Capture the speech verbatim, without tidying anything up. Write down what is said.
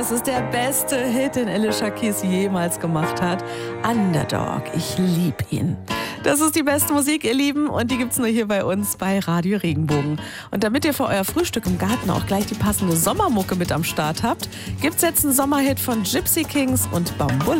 das ist der beste Hit, den Alicia Keys jemals gemacht hat. Underdog, ich lieb ihn. Das ist die beste Musik, ihr Lieben, und die gibt's nur hier bei uns bei Radio Regenbogen. Und damit ihr für euer Frühstück im Garten auch gleich die passende Sommermucke mit am Start habt, gibt's jetzt einen Sommerhit von Gypsy Kings und Bamboleo.